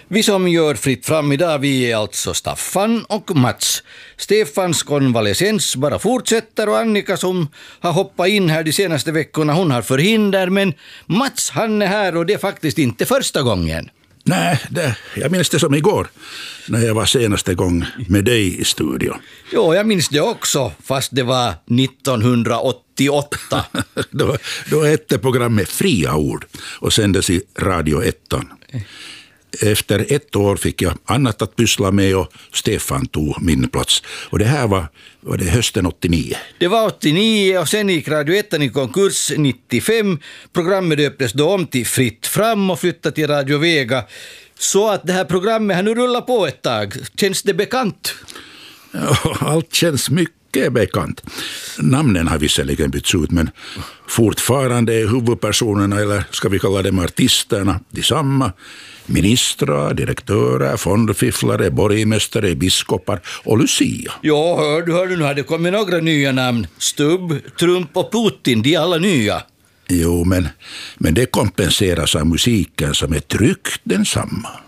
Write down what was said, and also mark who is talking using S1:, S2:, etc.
S1: Vi som gör Fritt fram idag, vi är alltså Staffan och Mats. Stefans konvalescens bara fortsätter och Annika som har hoppat in här de senaste veckorna, hon har förhinder, men Mats han är här och det är faktiskt inte första gången.
S2: Nej, jag minns det som igår när jag var senaste gång med dig i studion.
S1: Jo, jag minns det också, fast det var 1988.
S2: Då hette programmet Fria ord och sändes i Radio 1. Efter 1 år fick jag annat att pyssla med och Stefan tog min plats. Och det här var det hösten 89.
S1: Det var 89 och sen gick Radio 1 i konkurs 95. Programmet döptes då om till Fritt fram och flyttade till Radio Vega. Så att det här programmet har nu rullat på ett tag. Känns det bekant?
S2: Ja, allt känns mycket bekant. Namnen har visserligen bytts ut, men fortfarande är huvudpersonerna, eller ska vi kalla dem artisterna, detsamma. Ministrar, direktörer, fondfifflare, borgmästare, biskopar och Lucia.
S1: Ja, hör du, nu har det kommit några nya namn. Stubb, Trump och Putin, de är alla nya.
S2: Jo, men det kompenseras av musiken som är tryggt densamma.